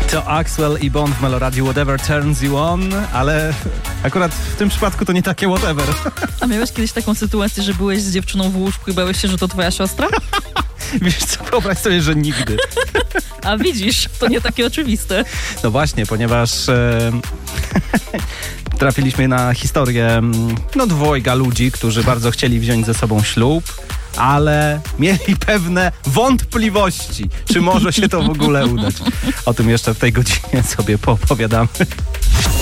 To Axwell i Bond w Meloradiu Whatever Turns You On, ale akurat w tym przypadku to nie takie whatever. A miałeś kiedyś taką sytuację, że byłeś z dziewczyną w łóżku i bałeś się, że to twoja siostra? Wiesz co, wyobraź sobie, że nigdy. A widzisz, to nie takie oczywiste. No właśnie, ponieważ trafiliśmy na historię dwojga ludzi, którzy bardzo chcieli wziąć ze sobą ślub, ale mieli pewne wątpliwości, czy może się to w ogóle udać. O tym jeszcze w tej godzinie sobie poopowiadamy.